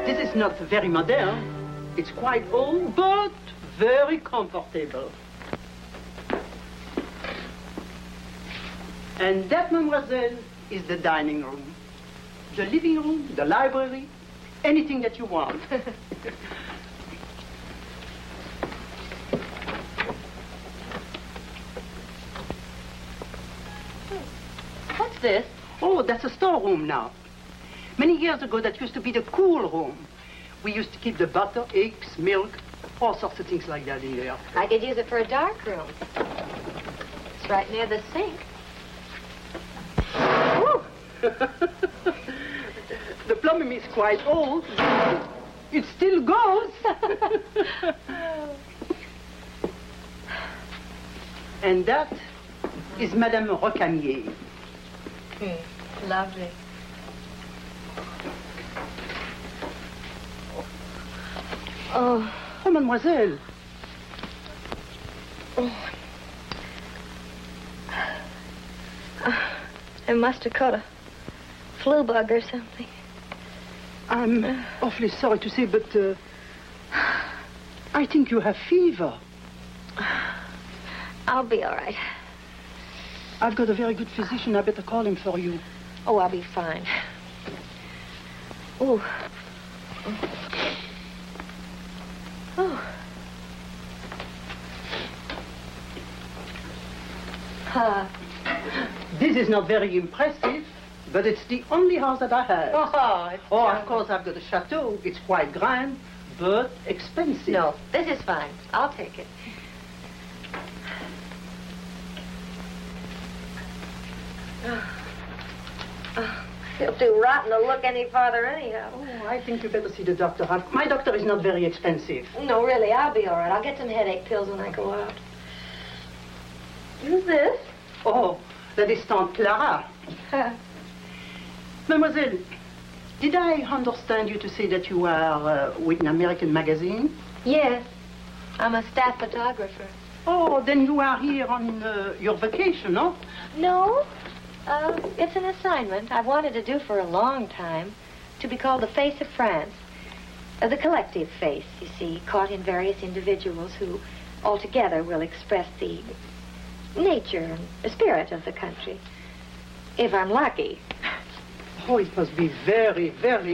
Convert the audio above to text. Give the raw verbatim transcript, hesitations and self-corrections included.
This is not very modern. It's quite old, but very comfortable. And that, mademoiselle, is the dining room. The living room, the library, anything that you want. What's this? Oh, that's a storeroom now. Many years ago, that used to be the cool room. We used to keep the butter, eggs, milk, all sorts of things like that in there. I could use it for a dark room. It's right near the sink. The plumbing is quite old. It still goes. And that is Madame Rocamier. Hmm. Lovely. Oh. Oh, mademoiselle. Oh. I must have caught a flu bug or something. I'm awfully sorry to say, but uh, I think you have fever. I'll be all right. I've got a very good physician. I better call him for you. Oh, I'll be fine. Ooh. Oh. Uh. This is not very impressive, but it's the only house that I have. Oh, it's oh of course, I've got a chateau. It's quite grand, but expensive. No, this is fine. I'll take it. It'll do rotten to look any farther anyhow. Oh, I think you better see the doctor. My doctor is not very expensive. No, really, I'll be all right. I'll get some headache pills when I go out. Who's this? Oh, that is Tante Clara. Mademoiselle, did I understand you to say that you are uh, with an American magazine? Yes. I'm a staff photographer. Oh, then you are here on uh, your vacation, no? No. Uh, it's an assignment I've wanted to do for a long time, to be called The Face of France. Uh, the collective face, you see, caught in various individuals who altogether will express the nature and the spirit of the country. If I'm lucky. Oh, it must be very, very